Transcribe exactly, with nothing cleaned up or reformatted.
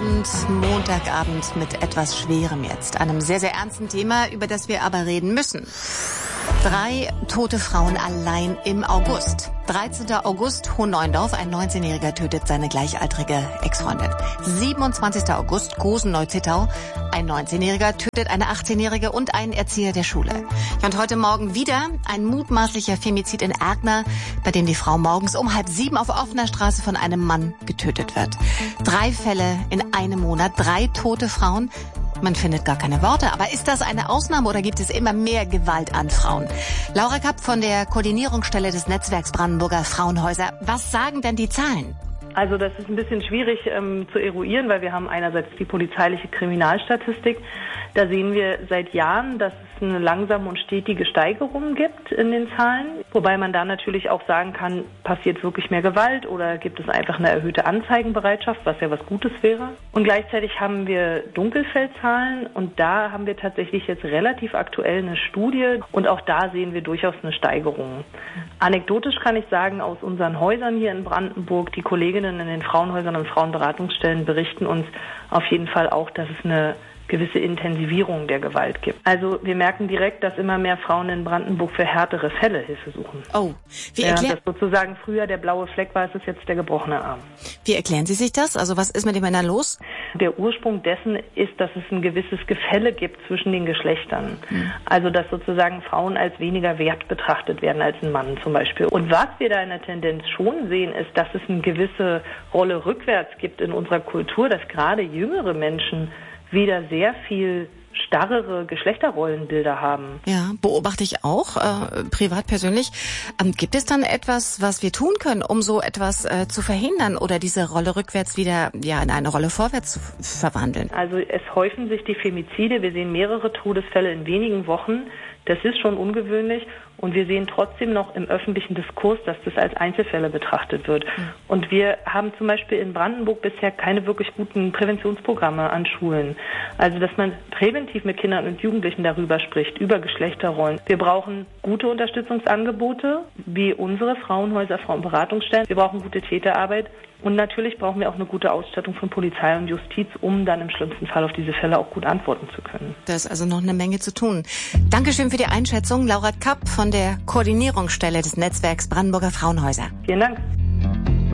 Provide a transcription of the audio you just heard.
Abend, Montagabend mit etwas Schwerem jetzt. Einem sehr, sehr ernsten Thema, über das wir aber reden müssen. Drei tote Frauen allein im August. dreizehnter August, Hohenneuendorf. Ein neunzehnjähriger tötet seine gleichaltrige Ex-Freundin. siebenundzwanzigster August, Gosen-Neuzittau. Ein neunzehnjähriger tötet eine achtzehnjährige und einen Erzieher der Schule. Und heute Morgen wieder ein mutmaßlicher Femizid in Erkner, bei dem die Frau morgens um halb sieben auf offener Straße von einem Mann getötet wird. Drei Fälle in einem Monat, drei tote Frauen. Man findet gar keine Worte. Aber ist das eine Ausnahme oder gibt es immer mehr Gewalt an Frauen? Laura Kapp von der Koordinierungsstelle des Netzwerks Brandenburger Frauenhäuser. Was sagen denn die Zahlen? Also das ist ein bisschen schwierig ähm, zu eruieren, weil wir haben einerseits die polizeiliche Kriminalstatistik. Da sehen wir seit Jahren, dass es eine langsame und stetige Steigerung gibt in den Zahlen. Wobei man da natürlich auch sagen kann, passiert wirklich mehr Gewalt oder gibt es einfach eine erhöhte Anzeigenbereitschaft, was ja was Gutes wäre. Und gleichzeitig haben wir Dunkelfeldzahlen und da haben wir tatsächlich jetzt relativ aktuell eine Studie und auch da sehen wir durchaus eine Steigerung. Anekdotisch kann ich sagen, aus unseren Häusern hier in Brandenburg, die Kolleginnen in den Frauenhäusern und Frauenberatungsstellen berichten uns auf jeden Fall auch, dass es eine gewisse Intensivierung der Gewalt gibt. Also wir merken direkt, dass immer mehr Frauen in Brandenburg für härtere Fälle Hilfe suchen. Oh, wie ja, erklären... dass sozusagen früher der blaue Fleck war, ist es jetzt der gebrochene Arm. Wie erklären Sie sich das? Also was ist mit den Männern los? Der Ursprung dessen ist, dass es ein gewisses Gefälle gibt zwischen den Geschlechtern. Hm. Also dass sozusagen Frauen als weniger wert betrachtet werden als ein Mann zum Beispiel. Und was wir da in der Tendenz schon sehen, ist, dass es eine gewisse Rolle rückwärts gibt in unserer Kultur, dass gerade jüngere Menschen wieder sehr viel starrere Geschlechterrollenbilder haben. Ja, beobachte ich auch, äh, privat persönlich. Ähm, gibt es dann etwas, was wir tun können, um so etwas äh, zu verhindern oder diese Rolle rückwärts wieder ja in eine Rolle vorwärts zu f- verwandeln? Also es häufen sich die Femizide. Wir sehen mehrere Todesfälle in wenigen Wochen. Das ist schon ungewöhnlich und wir sehen trotzdem noch im öffentlichen Diskurs, dass das als Einzelfälle betrachtet wird. Mhm. Und wir haben zum Beispiel in Brandenburg bisher keine wirklich guten Präventionsprogramme an Schulen. Also dass man präventiv mit Kindern und Jugendlichen darüber spricht, über Geschlechterrollen. Wir brauchen gute Unterstützungsangebote, wie unsere Frauenhäuser, Frauenberatungsstellen. Wir brauchen gute Täterarbeit. Und natürlich brauchen wir auch eine gute Ausstattung von Polizei und Justiz, um dann im schlimmsten Fall auf diese Fälle auch gut antworten zu können. Da ist also noch eine Menge zu tun. Dankeschön für die Einschätzung, Laura Kapp von der Koordinierungsstelle des Netzwerks Brandenburger Frauenhäuser. Vielen Dank.